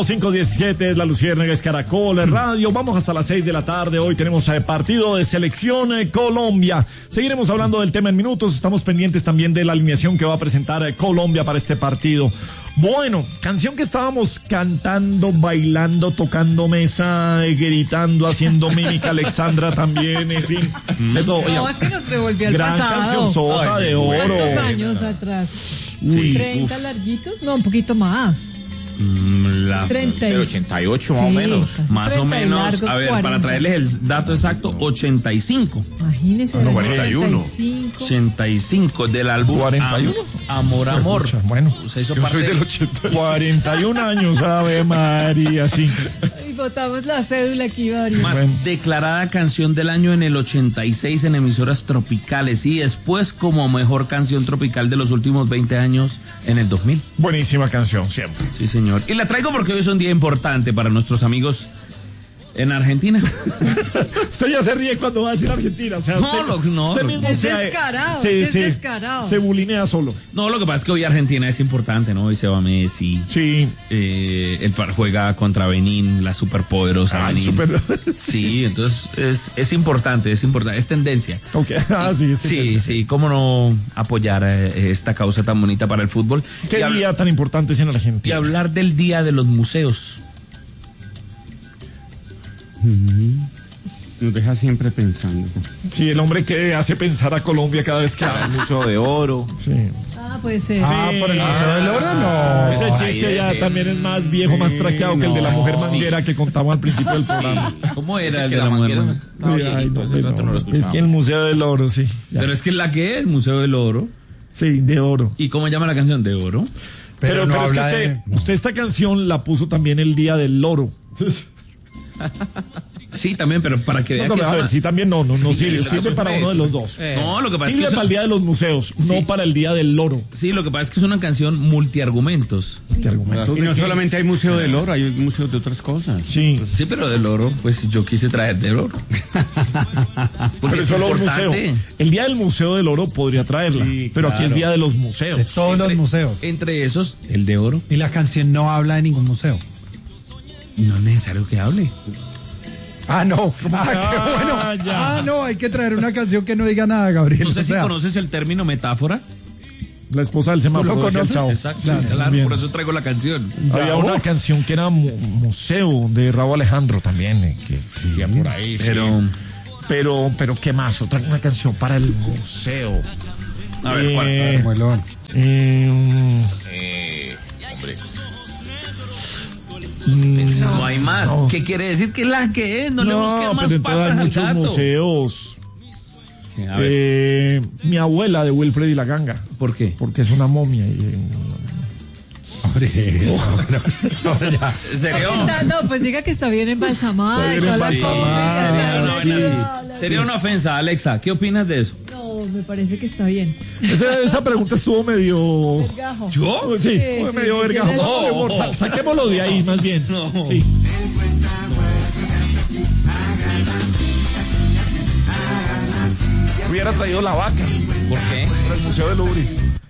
5:17 es la Luciérnaga, es Caracol Radio. Vamos hasta las 6 de la tarde. Hoy tenemos partido de selección Colombia. Seguiremos hablando del tema en minutos. Estamos pendientes también de la alineación que va a presentar Colombia para este partido. Bueno, canción que estábamos cantando, bailando, tocando mesa, gritando, haciendo mímica, Alexandra también, en fin, de todo. No, es que nos revolvió al gran pasado. Canción sota de oro. ¿Cuántos años atrás? Uy, 30 larguitos, no, un poquito más. 30 del 88 más o menos. Más o menos, largos, a ver, 40. para traerles el dato exacto, 85. Imagínese. 85 del álbum 41. Amor, Amor. Bueno, O sea, hizo Yo parte soy del de- 80. 41 años, Ave María, sí. Y botamos la cédula que iba a abrir. más Bueno. declarada canción del año en el 86 en emisoras tropicales y después como mejor canción tropical de los últimos 20 años en el 2000. Buenísima canción, siempre. Sí, señor. Y la traigo porque hoy es un día importante para nuestros amigos en Argentina. Usted ya se ríe cuando va a decir Argentina, o sea, usted mismo Es se descarado, es descarado. se bulinea solo. No, lo que pasa es que hoy Argentina es importante, ¿no? Hoy se va Messi. Sí. Juega contra Benín, la superpoderosa Benín. Super. Sí, entonces es importante, es tendencia. Ok, sí, Sí, cómo no apoyar esta causa tan bonita para el fútbol. ¿Qué día tan importante es en Y Argentina? hablar del Día de los Museos. Nos deja siempre pensando. Sí, el hombre que hace pensar a Colombia cada vez que El habla. Museo de Oro. Sí. Ah, puede ser. ¿Por el Museo del Oro? No. Ese ahí chiste debe ya ser. también es más viejo, más traqueado que el de la mujer manguera que contamos al principio del programa. ¿Cómo era el Que de la la mujer? manguera estaba Ay, viejito, hace rato no lo es escuchaba. que el Museo del Oro, sí. Ya. Pero es que la que es, Museo del Oro. Sí, de oro. ¿Y cómo llama la canción? ¿De oro? Pero no es que habla usted esta canción la puso también el día del loro. Sí, también, pero para que vea No, que es a ver, una- sí, también no Sí, sirve, sirve eso para es. uno de los dos. No, lo que pasa es Sirve que para el día de los museos, no para el día del loro. sí, lo que pasa es que es una canción multiargumentos. ¿Qué argumentos Y de no qué? solamente hay Museo del Oro, hay museos de otras cosas. Sí, Sí, pero del oro, pues yo quise traer del oro. Porque pero es solo un importante. museo. El día del Museo del Oro podría traerla, Sí, pero aquí es claro. día de los museos. Todos los museos. Entre esos, el de oro. Y la canción no habla de ningún museo. No es necesario que hable. Ah, no. Ah, qué bueno. ya. Ah, no, hay que traer una canción que no diga nada, Gabriel. No sé O si sea, conoces el término metáfora. La esposa del semáforo. ¿Tú lo decía el conoces? chavo. Exacto, claro, bien. por eso traigo la canción. Había una canción que era museo de Raúl Alejandro también, que existía por ahí. sí. Pero ¿qué más? Una canción para el museo. A ver, ¿cuál? Muelón. Hombre. No hay más. no. ¿Qué quiere decir que es la que es? No, le busques No, más pero entonces patas hay al muchos gato. museos. A ver, Mi abuela de Wilfred y la Ganga, ¿por qué? porque es una momia. ¿En serio? No, pues diga que está bien embalsamada. Está bien y toda la embalsamada, cosa. sí. Sería una ofensa, Alexa. ¿Qué opinas de eso? No, me parece que está bien. Esa pregunta estuvo medio... Gajo. ¿Yo? Sí, Sí, fue sí, medio sí, verga. tiene- Saquémoslo de ahí, más bien. No. Sí. Hubiera traído la vaca ¿Por qué? para el Museo del Louvre.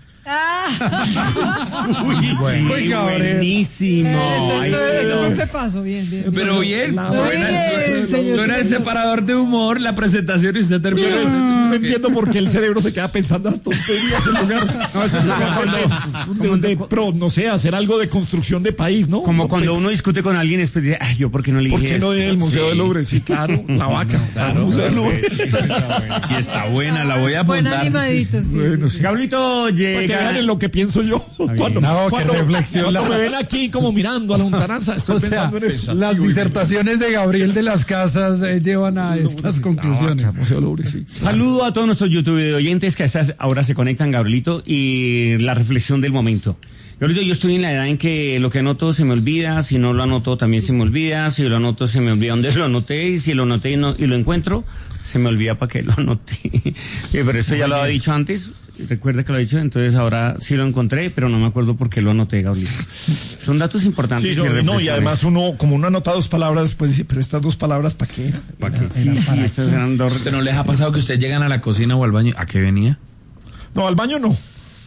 Uy, Gabriel. Buenísimo. Eso fue un pepazo, bien, bien. Pero bien, La bien, señor. suena el separador de humor, la presentación y usted termina. No entiendo por qué el cerebro se queda pensando las tonterías en lugar no sé, hacer algo de construcción de país, ¿no? Como No, cuando pues, uno discute con alguien, después dice, ay, yo por qué no le dije ¿por qué no esto? en el Museo del Louvre? Sí, claro, la vaca. Claro, el Museo del Louvre. Y está buena, la voy a Buen apuntar. animadito, sí. Bueno, sí. Gablito Para que llega. vean en lo que pienso yo. Cuando qué reflexión. cuando me ven aquí como mirando a la lontananza, estoy O sea, pensando en eso. las disertaciones de Gabriel de las Casas llevan a estas conclusiones. La vaca, Museo del Louvre, sí. Saludo a todos nuestros YouTube oyentes que a estas ahora se conectan, Gabrielito, y la reflexión del momento. Gabrielito, yo estoy en la edad en que lo que anoto se me olvida, si no lo anoto también se me olvida, si lo anoto se me olvida dónde lo anoté, y si lo anoté y lo encuentro, se me olvida para qué lo anoté. Pero esto ya lo había dicho antes, recuerda que lo he dicho, entonces ahora sí lo encontré, pero no me acuerdo por qué lo anoté, Gabrielito. Son datos importantes. Sí, y no, y reflexiones. además uno, como uno anota dos palabras, después dice, pero estas dos palabras, ¿para qué? ¿Para qué? Sí, estas eran dos. ¿Pero no les ha pasado que ustedes llegan a la cocina o al baño? ¿A qué venía? No, al baño no.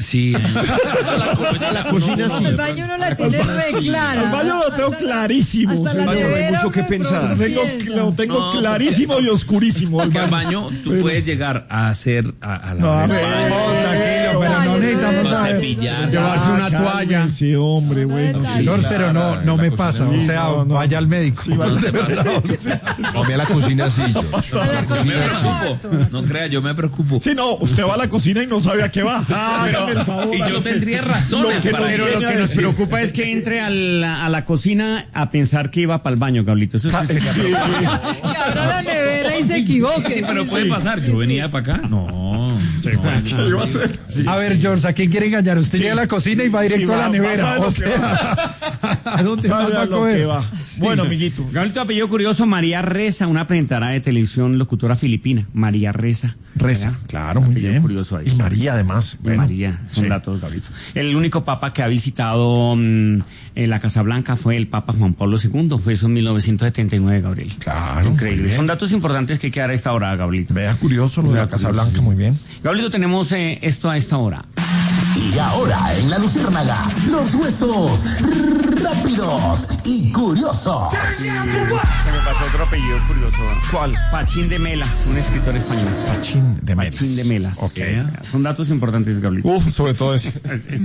Sí. La cocina sí. El baño no la tiene re clara. El baño lo tengo clarísimo. Hasta la El baño no hay nevera, mucho que uno pensar. piensa. Lo tengo clarísimo y oscurísimo. Porque al baño tú puedes llegar a hacer a No, a la ver, tranquilo, pero no Ay, necesitamos a saber. cepillar. Llevarse una toalla. Sí, hombre, bueno. Ay, Señor, pero no me pasa. O sea, no, no. vaya al médico. De verdad, o sea. No, a la cocina sí. A la Me cocina. preocupo. No crea, yo me preocupo. Sí, no, usted va a la cocina y no sabe a qué va. Hágame el favor. Y yo tendría razones para Pero lo que nos preocupa es que entre a la cocina a pensar que iba para el baño, Gablito. Eso sí sería preocupante. Que abra la nevera y se equivoque. Pero puede pasar, yo venía para acá. No. ¿Qué iba a hacer? A ver, George, ¿a quién quiere engañar? Usted llega a la cocina y va directo Sí, a la va, nevera. sabe O lo que sea, ¿a dónde más Sabe va a a lo que coger? va. Bueno, amiguito. Gablito, apellido curioso, María Reza, una presentadora de televisión, locutora filipina. María Reza. Reza, ¿verdad? claro, muy Apellido bien. curioso ahí. Y María, además. Y María, son datos, Gablito. El único papa que ha visitado la Casa Blanca fue el Papa Juan Pablo II. Fue eso en 1979, Gabriel. Claro, Increíble. muy bien. Son datos importantes que hay que dar a esta hora, Gablito. Vea, curioso lo de la Casa Blanca, muy bien. Gablito, tenemos esto a esta hora. Y ahora en La Luciérnaga, los huesos rápidos y curiosos. Se me pasó otro apellido curioso. ¿Cuál? Pachín de Melas, un escritor español. Pachín de Melas. Pachín de Melas. Ok. Son datos importantes, Gablito. Sobre todo eso.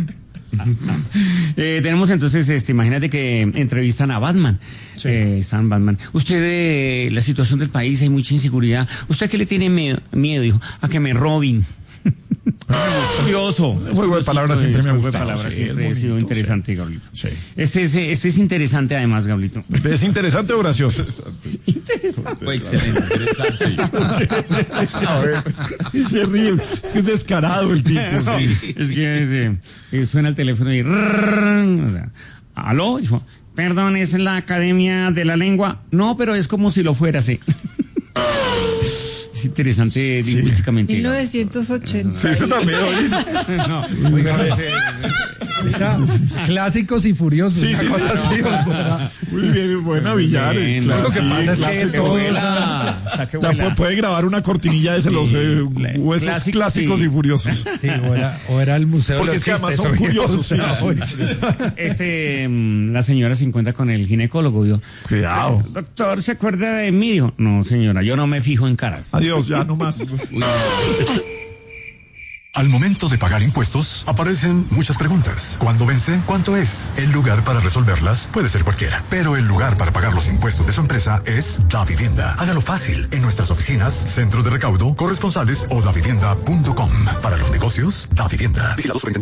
Tenemos entonces, imagínate que entrevistan a Batman. Stan Batman. Usted, la situación del país, hay mucha inseguridad. ¿Usted a qué le tiene miedo? Dijo, a que me roben. Curioso. El juego de palabras siempre me ha El juego de gustado. palabras Sí, siempre es ha sido bonito, interesante, Gablito. Sí. Este es interesante además, Gablito. ¿Es interesante o gracioso? Fue excelente, interesante. A ver. Y se ríe. Es que es descarado el tipo. Sí. Es que suena el teléfono y... o sea, ¿aló? Dijo, perdón, ¿es la Academia de la Lengua? No, pero es como si lo fuera, sí. Es interesante lingüísticamente. 1980. Sí, eso también, oye. No, Oiga, Era clásicos y furiosos. Sí, una sí, cosa sí, así. no. O sea, Muy bien, buena Villar. Bien, Claro, lo que sí, pasa es que clásico. todo- Vuela. O sea, puede grabar una cortinilla de los huesos Clásico, clásicos sí. y furiosos. sí, o era el museo Porque de es los que además chistes. son oye, curiosos. o sea, Sí, oye. La señora se encuentra con el ginecólogo. Dijo, Cuidado. doctor, ¿se acuerda de mí? Dijo, no, señora, yo no me fijo en caras. Adiós, ya no más. Al momento de pagar impuestos, aparecen muchas preguntas. ¿Cuándo vence? ¿Cuánto es? El lugar para resolverlas puede ser cualquiera, pero el lugar para pagar los impuestos de su empresa es Davivienda. Hágalo fácil en nuestras oficinas, centro de recaudo, corresponsales o davivienda.com. Para los negocios, Davivienda. Vigilado Superintendencia.